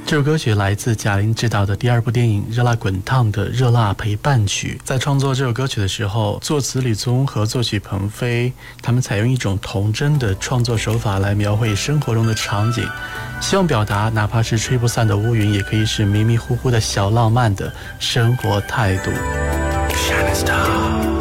这首歌曲来自贾玲执导的第二部电影《热辣滚烫》的热辣陪伴曲。在创作这首歌曲的时候，作词李宗和作曲鹏飞，他们采用一种童真的创作手法来描绘生活中的场景，希望表达哪怕是吹不散的乌云，也可以是迷迷糊糊的小浪漫的生活态度。Shining Star